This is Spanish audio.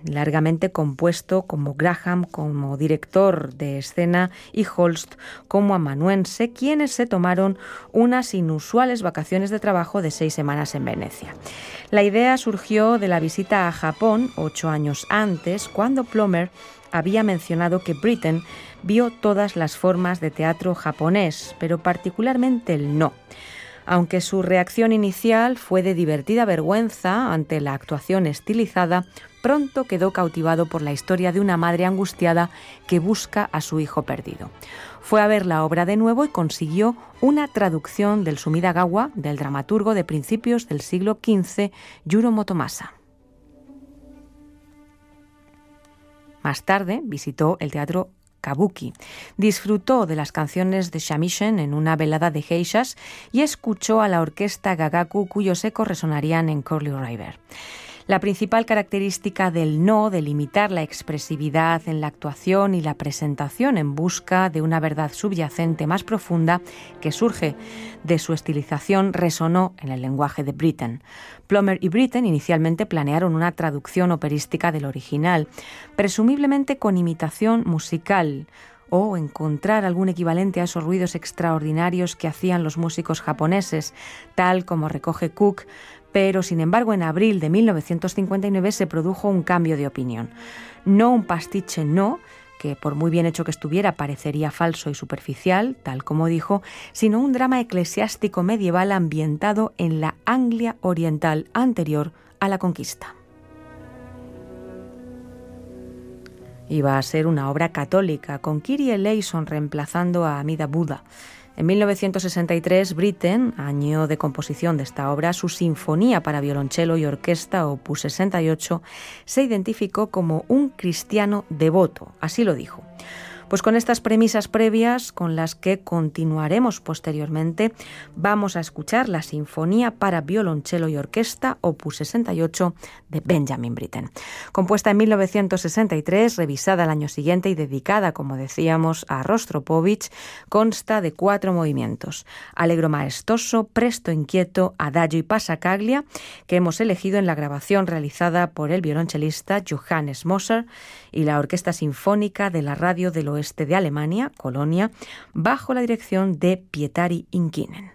largamente compuesto como Graham como director de escena y Holst como amanuense, quienes se tomaron unas inusuales vacaciones de trabajo de 6 semanas en Venecia. La idea surgió de la visita a Japón 8 años antes, cuando Plummer había mencionado que Britten vio todas las formas de teatro japonés, pero particularmente el no. Aunque su reacción inicial fue de divertida vergüenza ante la actuación estilizada, pronto quedó cautivado por la historia de una madre angustiada que busca a su hijo perdido. Fue a ver la obra de nuevo y consiguió una traducción del Sumida-gawa del dramaturgo de principios del siglo XV, Juro Motomasa. Más tarde visitó el teatro Kabuki, disfrutó de las canciones de shamisen en una velada de geishas y escuchó a la orquesta Gagaku, cuyos ecos resonarían en Curly River. La principal característica del no, de limitar la expresividad en la actuación y la presentación en busca de una verdad subyacente más profunda que surge de su estilización, resonó en el lenguaje de Britten. Plummer y Britten inicialmente planearon una traducción operística del original, presumiblemente con imitación musical, o encontrar algún equivalente a esos ruidos extraordinarios que hacían los músicos japoneses, tal como recoge Cook, pero sin embargo en abril de 1959 se produjo un cambio de opinión. No un pastiche, no, que por muy bien hecho que estuviera parecería falso y superficial, tal como dijo, sino un drama eclesiástico medieval ambientado en la Anglia oriental anterior a la conquista. Iba a ser una obra católica, con Kyrie Eleison reemplazando a Amida Buddha. En 1963, Britten, año de composición de esta obra, su sinfonía para violonchelo y orquesta, opus 68, se identificó como un cristiano devoto, así lo dijo. Pues con estas premisas previas, con las que continuaremos posteriormente, vamos a escuchar la Sinfonía para violonchelo y orquesta, opus 68, de Benjamin Britten. Compuesta en 1963, revisada el año siguiente y dedicada, como decíamos, a Rostropovich, consta de 4 movimientos: Allegro maestoso, Presto inquieto, Adagio y Passacaglia, que hemos elegido en la grabación realizada por el violonchelista Johannes Moser y la Orquesta Sinfónica de la Radio del Oeste de Alemania, Colonia, bajo la dirección de Pietari Inkinen.